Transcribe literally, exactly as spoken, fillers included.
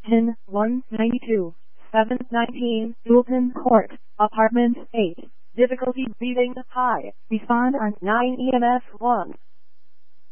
Pin one ninety-two, seven nineteen, Dulton Court, Apartment eight. Difficulty breathing high. Respond on nine E M S one.